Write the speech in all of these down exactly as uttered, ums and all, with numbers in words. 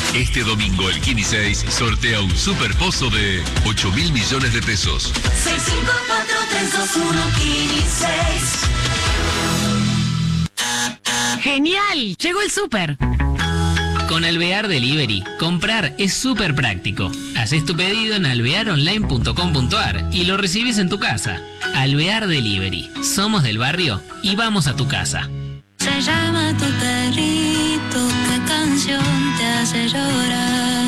Este domingo el Kini seis sortea un super pozo de ocho mil millones de pesos. seis cinco cuatro tres dos uno Kini seis. ¡Genial! Llegó el súper. Con Alvear Delivery, comprar es súper práctico. Haces tu pedido en alvear online punto com punto ar y lo recibes en tu casa. Alvear Delivery. Somos del barrio y vamos a tu casa. Se llama tu perrito, ¿qué canción te hace llorar?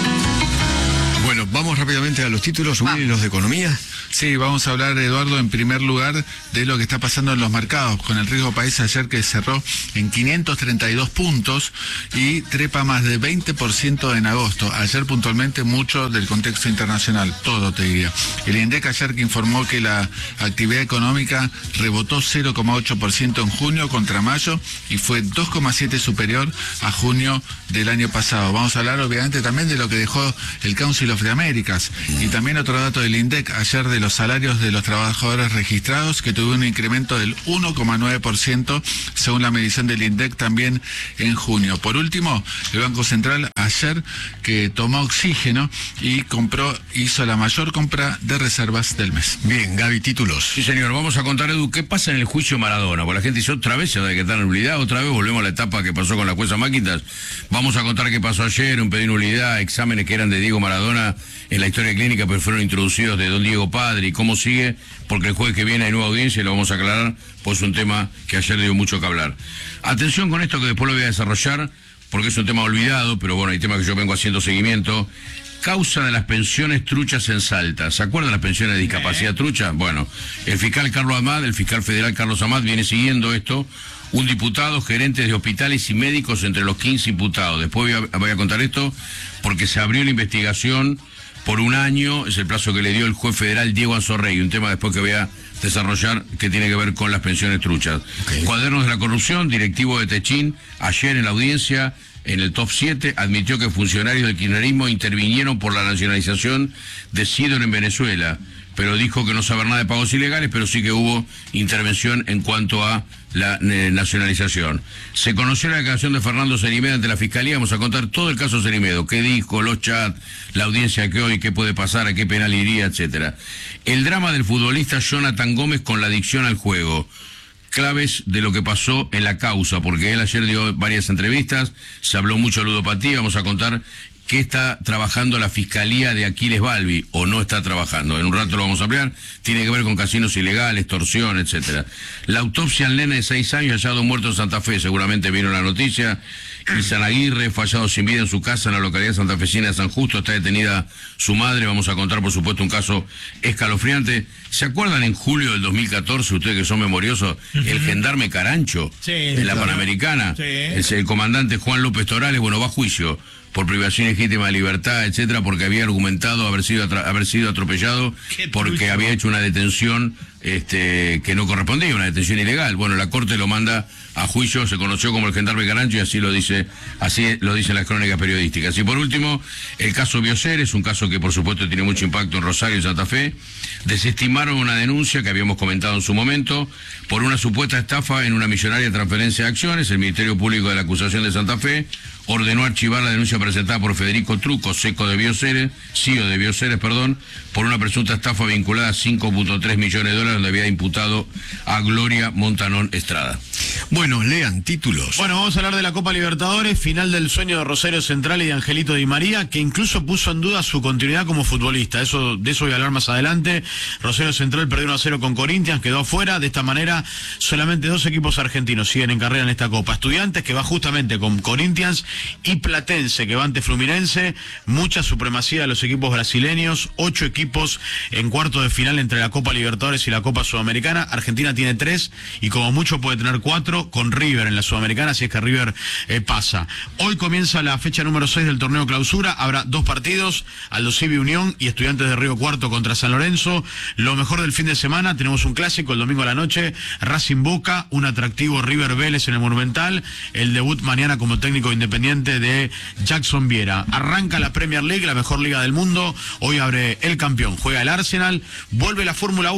Bueno, vamos rápidamente a los títulos, Willy, los de economía. Sí, vamos a hablar, Eduardo, en primer lugar de lo que está pasando en los mercados, con el riesgo país ayer que cerró en quinientos treinta y dos puntos y trepa más de veinte por ciento en agosto. Ayer puntualmente mucho del contexto internacional, todo te diría. El INDEC ayer que informó que la actividad económica rebotó cero coma ocho por ciento en junio contra mayo y fue dos coma siete por ciento superior a junio del año pasado. Vamos a hablar obviamente también de lo que dejó el Council of the Americas y también otro dato del INDEC ayer de los salarios de los trabajadores registrados que tuvo un incremento del uno coma nueve por ciento según la medición del INDEC también en junio. Por último, el Banco Central ayer que tomó oxígeno y compró, hizo la mayor compra de reservas del mes. Bien, Gaby, títulos. Sí, señor, vamos a contar, Edu, qué pasa en el juicio Maradona. Porque la gente dice, otra vez se va a decretar nulidad, otra vez volvemos a la etapa que pasó con la jueza Máquinas. Vamos a contar qué pasó ayer, un pedido de nulidad, exámenes que eran de Diego Maradona en la historia clínica, pero fueron introducidos de don Diego Padre, y cómo sigue, porque el jueves que viene hay nueva audiencia y lo vamos a aclarar, pues es un tema que ayer dio mucho que hablar. Atención con esto que después lo voy a desarrollar, porque es un tema olvidado, pero bueno, hay temas que yo vengo haciendo seguimiento. Causa de las pensiones truchas en Salta. ¿Se acuerdan las pensiones de discapacidad trucha? Bueno, el fiscal Carlos Amat, el fiscal federal Carlos Amat viene siguiendo esto. Un diputado, gerentes de hospitales y médicos entre los quince imputados. Después voy a, voy a contar esto porque se abrió la investigación por un año, es el plazo que le dio el juez federal Diego Anzorrey, un tema después que voy a desarrollar que tiene que ver con las pensiones truchas. Okay. Cuadernos de la corrupción, directivo de Techín, ayer en la audiencia, en el top siete, admitió que funcionarios del kirchnerismo intervinieron por la nacionalización de Sidon en Venezuela, pero dijo que no saber nada de pagos ilegales, pero sí que hubo intervención en cuanto a la eh, nacionalización. Se conoció la declaración de Fernando Cerimedo ante la Fiscalía, vamos a contar todo el caso Cerimedo, qué dijo, los chats, la audiencia que hoy, qué puede pasar, a qué penal iría, etcétera. El drama del futbolista Jonathan Gómez con la adicción al juego. Claves de lo que pasó en la causa, porque él ayer dio varias entrevistas, se habló mucho de ludopatía, vamos a contar qué está trabajando la Fiscalía de Aquiles Balbi, o no está trabajando, en un rato lo vamos a ampliar, tiene que ver con casinos ilegales, extorsión, etcétera. La autopsia al nene de seis años hallado muerto en Santa Fe, seguramente vieron la noticia. Isan Aguirre, fallado sin vida en su casa en la localidad santafesina de San Justo, está detenida su madre, vamos a contar por supuesto un caso escalofriante. ¿Se acuerdan en julio del dos mil catorce, ustedes que son memoriosos, uh-huh. el gendarme Carancho, sí, en la claro. Panamericana? Sí. Es el comandante Juan López Torales, bueno, va a juicio por privación legítima de libertad, etcétera, porque había argumentado haber sido haber sido atropellado porque había hecho una detención este que no correspondía, una detención ilegal. Bueno, la Corte lo manda a juicio, se conoció como el gendarme Carancho y así lo dice, así lo dicen las crónicas periodísticas. Y por último, el caso Biocer, es un caso que por supuesto tiene mucho impacto en Rosario y Santa Fe. Desestimaron una denuncia que habíamos comentado en su momento por una supuesta estafa en una millonaria transferencia de acciones. El Ministerio Público de la Acusación de Santa Fe ordenó archivar la denuncia presentada por Federico Truco, seco de Bioceres, C E O de Bioceres, perdón, por una presunta estafa vinculada a cinco punto tres millones de dólares donde había imputado a Gloria Montanón Estrada. Bueno, lean títulos. Bueno, vamos a hablar de la Copa Libertadores, final del sueño de Rosario Central y de Angelito Di María, que incluso puso en duda su continuidad como futbolista. Eso, de eso voy a hablar más adelante. Rosario Central perdió uno a cero con Corinthians, quedó afuera. De esta manera, solamente dos equipos argentinos siguen en carrera en esta Copa. Estudiantes, que va justamente con Corinthians, y Platense, que va ante Fluminense. Mucha supremacía de los equipos brasileños, ocho equipos en cuarto de final entre la Copa Libertadores y la Copa Sudamericana. Argentina tiene tres y como mucho puede tener cuatro con River en la Sudamericana, si es que River eh, pasa. Hoy comienza la fecha número seis del torneo clausura, habrá dos partidos, Aldo Civi Unión y Estudiantes de Río Cuarto contra San Lorenzo. Lo mejor del fin de semana, tenemos un clásico el domingo a la noche, Racing Boca, un atractivo River Vélez en el Monumental, el debut mañana como técnico independiente de Jackson Viera. Arranca la Premier League, la mejor liga del mundo, hoy abre el campeón, juega el Arsenal, vuelve la Fórmula uno después de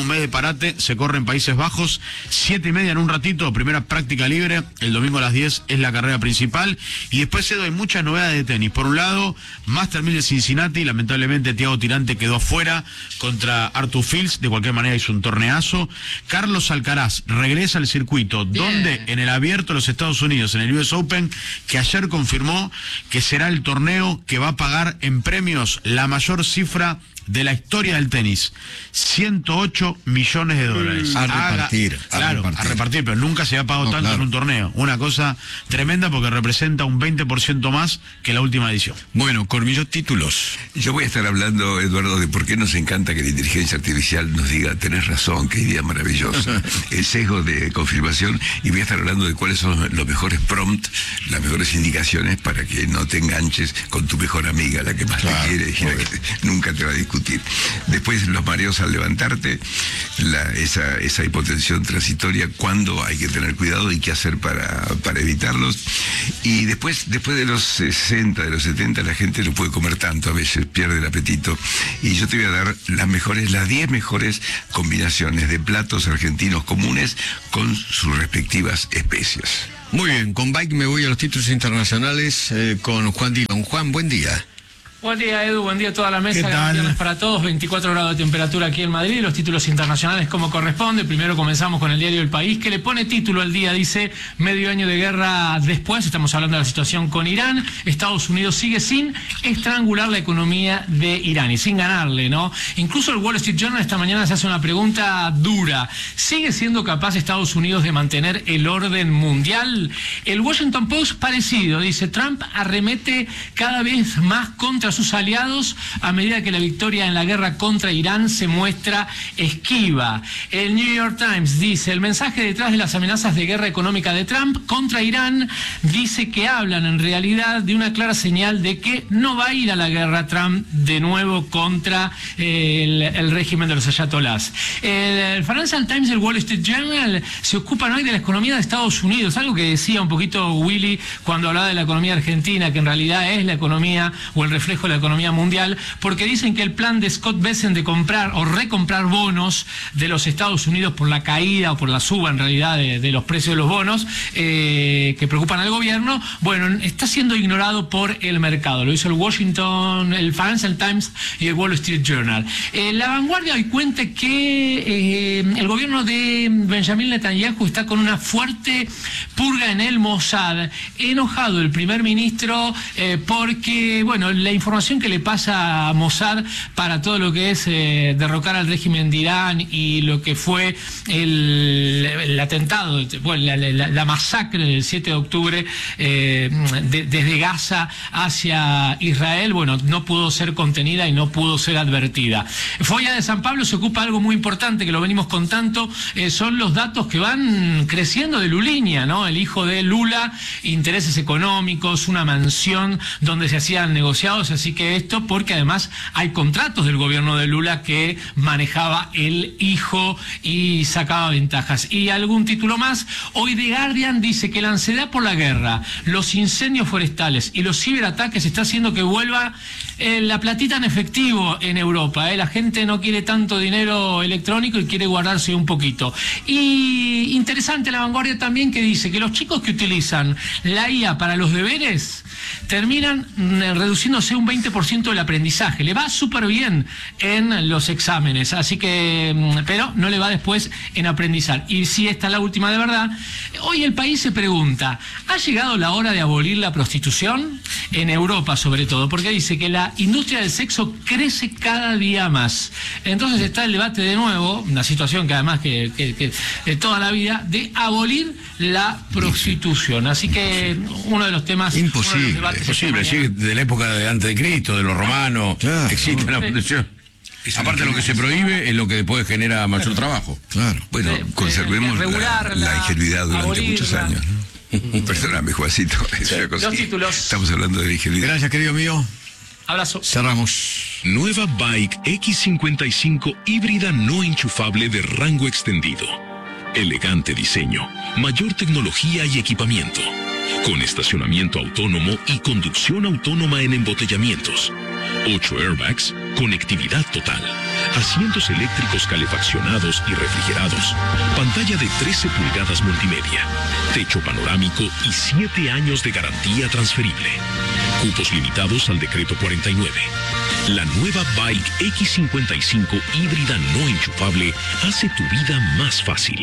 un mes de parate, se corre en Países Bajos, siete y media en un ratito, primera práctica libre, el domingo a las diez es la carrera principal, y después Edu, hay muchas novedades de tenis. Por un lado, Master mil de Cincinnati, lamentablemente Thiago Tirante quedó afuera contra Arthur Fields, de cualquier manera hizo un torneazo. Carlos Alcaraz regresa al circuito, Bien. donde en el abierto de los Estados Unidos, en el U S Open, que ayer confirmó que será el torneo que va a pagar en premios la mayor cifra de la historia del tenis, ciento ocho millones de dólares. A repartir, a claro, repartir. a repartir, pero nunca se ha pagado No, tanto claro. en un torneo. Una cosa tremenda porque representa un veinte por ciento más que la última edición. Bueno, Cormillot, títulos. Yo voy a estar hablando, Eduardo, de por qué nos encanta que la inteligencia artificial nos diga, tenés razón, qué idea maravillosa, el sesgo de confirmación, y voy a estar hablando de cuáles son los, los mejores prompts, las mejores indicaciones para que no te enganches con tu mejor amiga, la que más Claro, te quiere y la que te- nunca te va a discutir. Después, los mareos al levantarte, la, esa, esa hipotensión transitoria, cuándo hay que tener cuidado y qué hacer para, para evitarlos. Y después, después de los sesenta, de los setenta, la gente no puede comer tanto, a veces pierde el apetito. Y yo te voy a dar las mejores, las diez mejores combinaciones de platos argentinos comunes con sus respectivas especias. Muy bien, con Bike me voy a los títulos internacionales eh, con Juan Dillon. Juan, buen día. Buen día, Edu, buen día a toda la mesa. ¿Qué Gran tal? viernes para todos, veinticuatro grados de temperatura aquí en Madrid, los títulos internacionales como corresponde. Primero comenzamos con el diario El País, que le pone título al día, dice, medio año de guerra después, estamos hablando de la situación con Irán, Estados Unidos sigue sin estrangular la economía de Irán y sin ganarle, ¿no? Incluso el Wall Street Journal esta mañana se hace una pregunta dura, ¿sigue siendo capaz Estados Unidos de mantener el orden mundial? El Washington Post parecido, dice, Trump arremete cada vez más contra sus aliados a medida que la victoria en la guerra contra Irán se muestra esquiva. El New York Times dice, el mensaje detrás de las amenazas de guerra económica de Trump contra Irán dice que hablan en realidad de una clara señal de que no va a ir a la guerra Trump de nuevo contra eh, el, el régimen de los ayatolás. El, el Financial Times y el Wall Street Journal se ocupan hoy de la economía de Estados Unidos, algo que decía un poquito Willy cuando hablaba de la economía argentina, que en realidad es la economía o el reflejo de la economía mundial, porque dicen que el plan de Scott Bessent de comprar o recomprar bonos de los Estados Unidos por la caída o por la suba en realidad de, de los precios de los bonos eh, que preocupan al gobierno, bueno, está siendo ignorado por el mercado. Lo hizo el Washington, el Financial Times y el Wall Street Journal. Eh, la Vanguardia hoy cuenta que eh, el gobierno de Benjamin Netanyahu está con una fuerte purga en el Mossad. Enojado el primer ministro eh, porque, bueno, la información que le pasa a Mossad para todo lo que es eh, derrocar al régimen de Irán y lo que fue el, el atentado, bueno, la, la, la masacre del siete de octubre eh, de, desde Gaza hacia Israel, bueno, no pudo ser contenida y no pudo ser advertida. Folla de San Pablo se ocupa de algo muy importante que lo venimos contando, eh, son los datos que van creciendo de Luliña, ¿no? El hijo de Lula, intereses económicos, una mansión donde se hacían negociados, así que esto porque además hay contratos del gobierno de Lula que manejaba el hijo y sacaba ventajas. Y algún título más, hoy The Guardian dice que la ansiedad por la guerra, los incendios forestales y los ciberataques está haciendo que vuelva eh, la platita en efectivo en Europa. Eh. La gente no quiere tanto dinero electrónico y quiere guardarse un poquito. Y interesante La Vanguardia también, que dice que los chicos que utilizan la I A para los deberes terminan mm, reduciéndose un veinte por ciento del aprendizaje. Le va súper bien en los exámenes, así que, mm, pero no le va después en aprendizar. Y si esta es la última de verdad, hoy El País se pregunta, ¿ha llegado la hora de abolir la prostitución? En Europa sobre todo, porque dice que la industria del sexo crece cada día más. Entonces está el debate de nuevo, una situación que además que, que, que de toda la vida, de abolir la prostitución. Así que uno de los temas... Imposible. Es posible, sí, de la época de antes de Cristo, de los romanos, Claro. existe la prostitución. Aparte, lo que se prohíbe es lo que después genera mayor trabajo. Claro. Bueno, De- de- conservemos de la, regularla, la ingenuidad durante abolirla. muchos años, ¿no? Perdóname, Juancito. Es una cosa Los que títulos. Estamos hablando de la ingenuidad. Gracias, querido mío. Abrazo. Cerramos. Nueva Bike X cincuenta y cinco híbrida no enchufable de rango extendido. Elegante diseño, mayor tecnología y equipamiento. con estacionamiento autónomo y conducción autónoma en embotellamientos. ocho airbags, conectividad total, asientos eléctricos calefaccionados y refrigerados, pantalla de trece pulgadas multimedia, techo panorámico y siete años de garantía transferible. Cupos limitados al decreto cuarenta y nueve. La nueva Bike equis cincuenta y cinco híbrida no enchufable hace tu vida más fácil.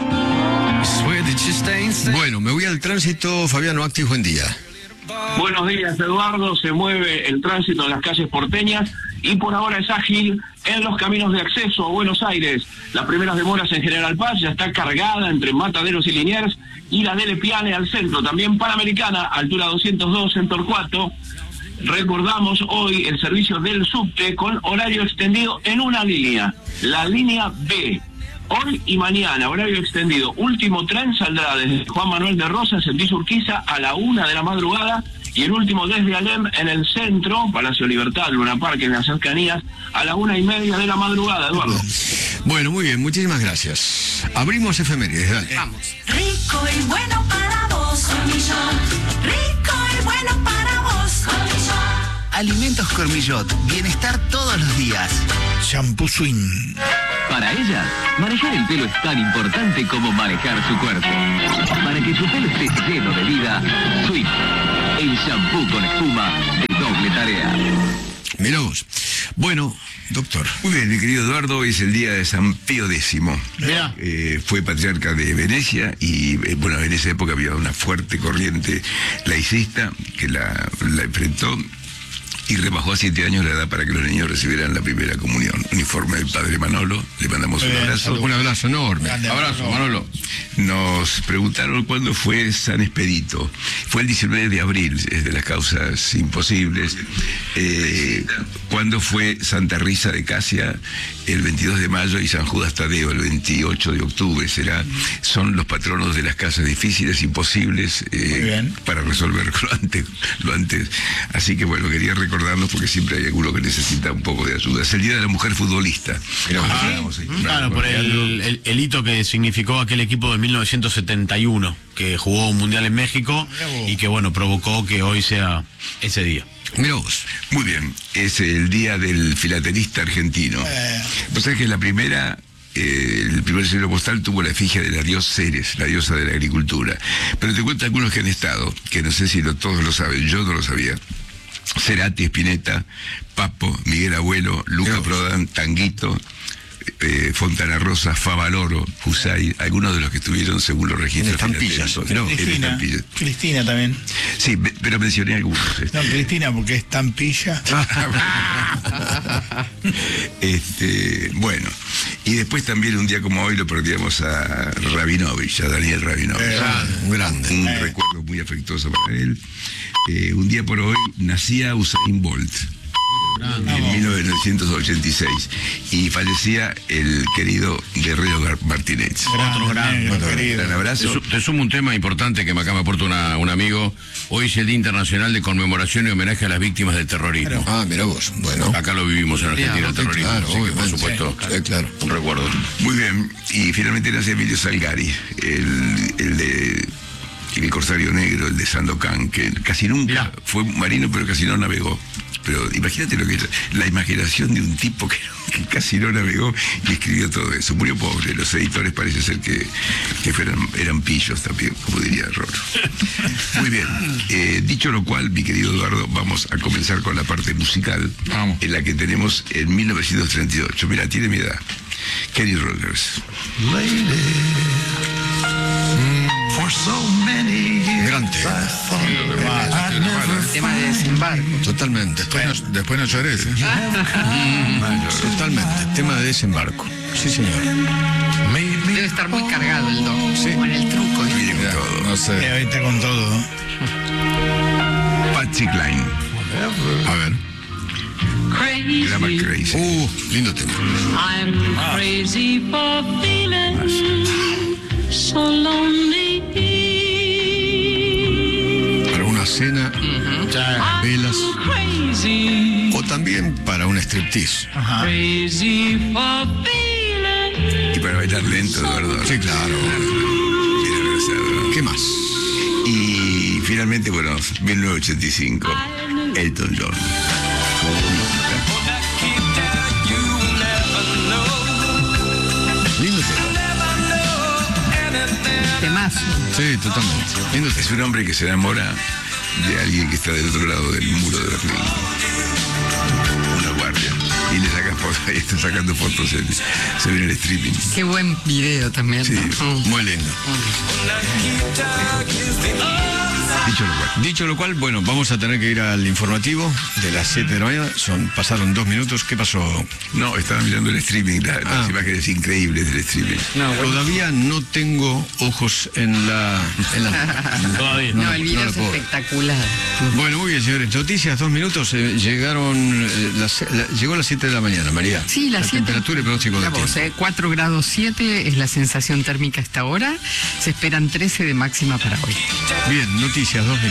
Bueno, me voy al tránsito. Fabiano Actis, buen día. Buenos días, Eduardo. Se mueve el tránsito en las calles porteñas y por ahora es ágil en los caminos de acceso a Buenos Aires. Las primeras demoras en General Paz ya está cargada entre Mataderos y Liniers, y la Dele Piane al centro. También Panamericana, altura doscientos dos en Torcuato. Recordamos hoy el servicio del subte con horario extendido en una línea, la línea B. Hoy y mañana, horario extendido. Último tren saldrá desde Juan Manuel de Rosas en Villa Urquiza a la una de la madrugada, y el último desde Alem en el centro, Palacio Libertad, Luna Park en las cercanías, a la una y media de la madrugada, Eduardo. Bueno, muy bien, muchísimas gracias. Abrimos efemérides, dale. Vamos. Rico y bueno para vos, Cormillot. Rico y bueno para vos, Cormillot. Alimentos Cormillot, bienestar todos los días. Shampoo Swing. Para ella, manejar el pelo es tan importante como manejar su cuerpo. Para que su pelo esté lleno de vida, Swing, el shampoo con espuma de doble tarea. Mirá vos. Bueno, doctor. Muy bien, mi querido Eduardo, hoy es el día de San Pío X. Eh, fue patriarca de Venecia y, eh, bueno, en esa época había una fuerte corriente laicista que la, la enfrentó y rebajó a siete años la edad para que los niños recibieran la primera comunión. Un informe del padre Manolo, le mandamos un abrazo. Un abrazo enorme. Abrazo, Manolo. Nos preguntaron cuándo fue San Expedito. Fue el diecinueve de abril, es de las causas imposibles. Eh, ¿Cuándo fue Santa Risa de Casia? El veintidós de mayo, y San Judas Tadeo el veintiocho de octubre será. Son los patronos de las casas difíciles, imposibles, eh, para resolver lo antes, lo antes. Así que bueno, quería recordarlos porque siempre hay alguno que necesita un poco de ayuda. Es el Día de la Mujer Futbolista. Ah, claro, por el, el, el hito que significó aquel equipo de mil novecientos setenta y uno, que jugó un mundial en México y que, bueno, provocó que hoy sea ese día. Mirá vos. Muy bien, es el día del filatelista argentino. Eh. Vos sabés que la primera, eh, el primer sello postal tuvo la efigie de la diosa Ceres, la diosa de la agricultura. Pero te cuento algunos que han estado, que no sé si lo, todos lo saben, yo no lo sabía. Cerati, Spinetta, Papo, Miguel Abuelo, Luca Prodan, Tanguito, eh, Fontana Rosa, Favaloro, Husay, algunos de los que estuvieron según los registros. En estampillas. No, Cristina, estampillas. Cristina también. Sí, pero mencioné algunos. Este. No, Cristina porque es estampilla. este, bueno, y después también un día como hoy lo perdíamos a Rabinovich, a Daniel Rabinovich. Eh, un grande. Un eh. recuerdo muy afectuoso para él. Eh, un día por hoy nacía Usain Bolt. En mil novecientos ochenta y seis, y fallecía el querido Guerrero Martínez. Otro gran, gran, gran, gran abrazo. Te, te sumo un tema importante que me acá me aporta una, un amigo. Hoy es el Día Internacional de Conmemoración y Homenaje a las Víctimas del Terrorismo. Ah, mira vos. Bueno, acá lo vivimos en Argentina, el terrorismo. Claro, así que, por supuesto, sí, claro. Un recuerdo. Muy bien, y finalmente nace Emilio Salgari, el, el de el Corsario Negro, el de Sandokan, que casi nunca Mirá. fue marino, pero casi no navegó. Pero imagínate lo que es la imaginación de un tipo que, que casi no navegó y escribió todo eso. Murió pobre. Los editores parece ser que, que fueran, eran pillos también, como diría Roro. Muy bien. Eh, dicho lo cual, mi querido Eduardo, vamos a comenzar con la parte musical, vamos. En la que tenemos en mil novecientos treinta y ocho. Mira, tiene mi edad. Kenny Rogers. Gran tema. Tema de desembarco. Totalmente. Después no, después no llores, ¿eh? Totalmente. Tema de desembarco. Sí, señor. Debe estar muy cargado el do. Sí. Con el truco. Viene con todo. No sé. Eh, ahorita con todo. Patsy Cline. A ver. Crazy. Llama Crazy. Uh, lindo tema. I'm crazy for feeling so lonely. Para una cena, Uh-huh. velas, Crazy. o también para un striptease. Ajá. Crazy for feeling. Y para bailar lento, Eduardo. Sí, claro. Bien abrazado. ¿Qué más? Y finalmente, bueno, mil novecientos ochenta y cinco, Elton John. Lindo tema. Temazo. Sí, totalmente. Lindo tema. Es un hombre que se enamora de alguien que está del otro lado del muro de Berlín. Una guardia. Y le saca fotos, ahí está sacando fotos, se, se ve en el streaming. Qué buen video también. Sí, ¿no? Muy lindo. Dicho lo cual. Dicho lo cual, bueno, vamos a tener que ir al informativo de las siete de la mañana. Son, pasaron dos minutos. ¿Qué pasó? No, estaba mirando el streaming, la- las Ah. imágenes increíbles del streaming. No, Todavía no tengo ojos en la... En la... Todavía. No, no, el video no lo es puedo ver. espectacular. Bueno, muy bien, señores. Noticias, dos minutos. eh, llegaron... eh, las, la- llegó a las siete de la mañana, María. Sí, las la siete. temperatura y pronóstico de Mira vos, tiempo. eh, cuatro grados siete es la sensación térmica a esta hora. Se esperan trece de máxima para hoy. Bien, noticias, dos minutos.